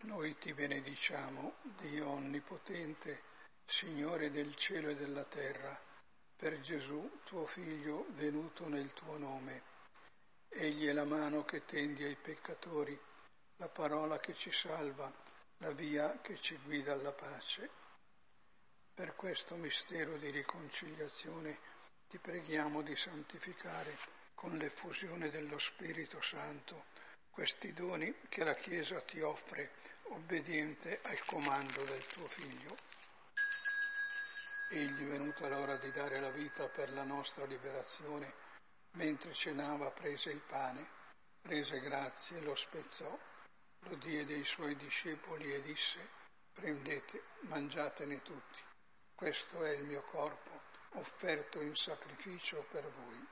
Noi ti benediciamo, Dio Onnipotente, Signore del cielo e della terra, per Gesù, tuo Figlio, venuto nel tuo nome. Egli è la mano che tendi ai peccatori, la parola che ci salva, la via che ci guida alla pace. Per questo mistero di riconciliazione ti preghiamo di santificare con l'effusione dello Spirito Santo questi doni che la Chiesa ti offre, obbediente al comando del tuo Figlio. Egli, venuta l'ora di dare la vita per la nostra liberazione, mentre cenava prese il pane, rese grazie, lo spezzò, lo diede ai suoi discepoli e disse: prendete, mangiatene tutti, questo è il mio corpo, offerto in sacrificio per voi.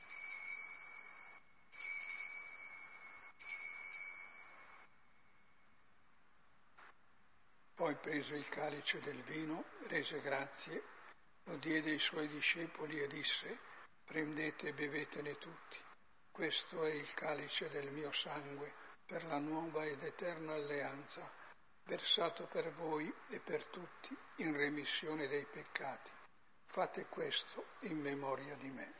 Poi prese il calice del vino, rese grazie, lo diede ai suoi discepoli e disse: prendete e bevetene tutti, questo è il calice del mio sangue per la nuova ed eterna alleanza, versato per voi e per tutti in remissione dei peccati. Fate questo in memoria di me.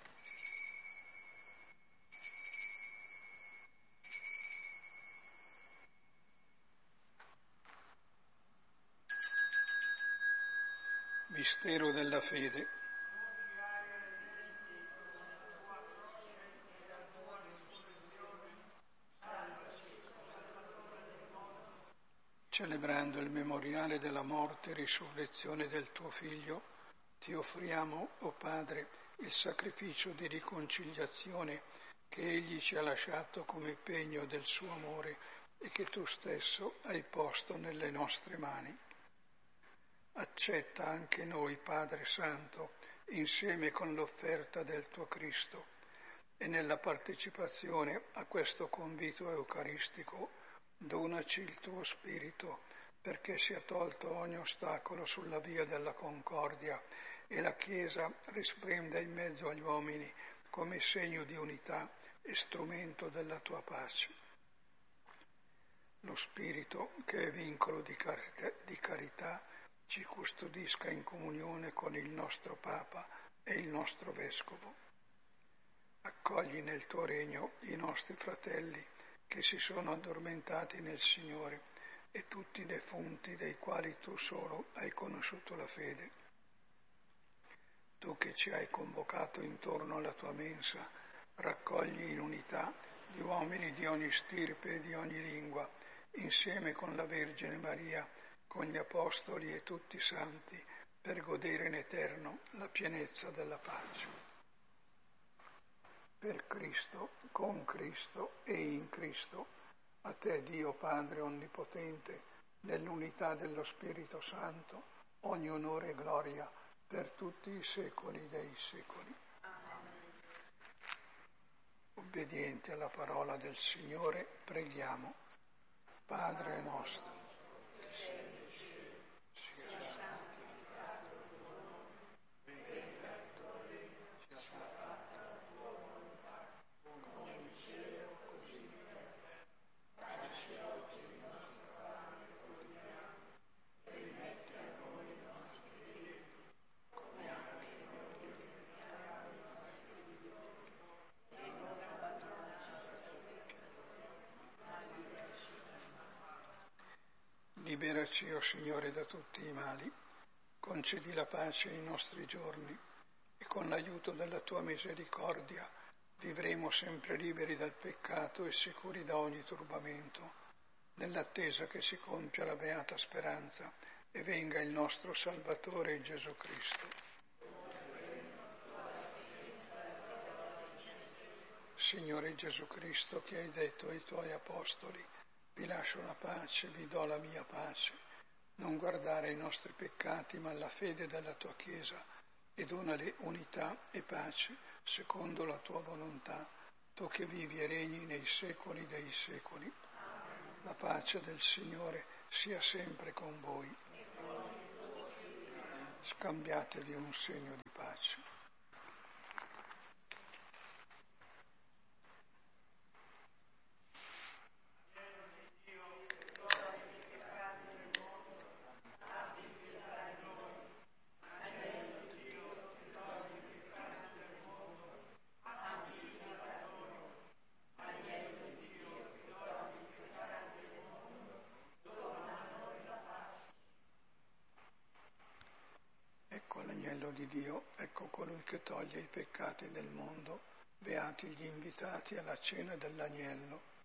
Mistero della fede. Celebrando il memoriale della morte e risurrezione del tuo Figlio, ti offriamo, o Padre, il sacrificio di riconciliazione che Egli ci ha lasciato come pegno del suo amore e che tu stesso hai posto nelle nostre mani. Accetta anche noi, Padre Santo, insieme con l'offerta del tuo Cristo e nella partecipazione a questo convito eucaristico donaci il tuo Spirito perché sia tolto ogni ostacolo sulla via della concordia e la Chiesa risplenda in mezzo agli uomini come segno di unità e strumento della tua pace. Lo Spirito, che è vincolo di carità, ci custodisca in comunione con il nostro Papa e il nostro Vescovo. Accogli nel tuo regno i nostri fratelli che si sono addormentati nel Signore e tutti i defunti dei quali tu solo hai conosciuto la fede. Tu che ci hai convocato intorno alla tua mensa, raccogli in unità gli uomini di ogni stirpe e di ogni lingua, insieme con la Vergine Maria, con gli Apostoli e tutti i santi, per godere in eterno la pienezza della pace. Per Cristo, con Cristo e in Cristo, a te Dio Padre Onnipotente, nell'unità dello Spirito Santo, ogni onore e gloria per tutti i secoli dei secoli. Obbedienti alla parola del Signore, preghiamo. Padre nostro, che sei nei cieli, sia santificato il tuo nome, venga il tuo regno, sia fatta la tua volontà, come in cielo così in terra. Dacci oggi il nostro pane quotidiano e rimetti a noi i nostri debiti, come anche noi rimettiamo i nostri debitori, e non abbandonarci alla tentazione, ma liberaci dal male. Liberaci, o Signore, da tutti i mali, concedi la pace ai nostri giorni e con l'aiuto della tua misericordia vivremo sempre liberi dal peccato e sicuri da ogni turbamento, nell'attesa che si compia la beata speranza e venga il nostro Salvatore Gesù Cristo. Signore Gesù Cristo, che hai detto ai tuoi Apostoli: vi lascio la pace, vi do la mia pace. Non guardare ai nostri peccati, ma alla fede della tua Chiesa, e donale unità e pace secondo la tua volontà, tu che vivi e regni nei secoli dei secoli. La pace del Signore sia sempre con voi. Scambiatevi un segno di pace. l'agnello di Dio, ecco colui che toglie i peccati del mondo. Beati gli invitati alla cena dell'agnello.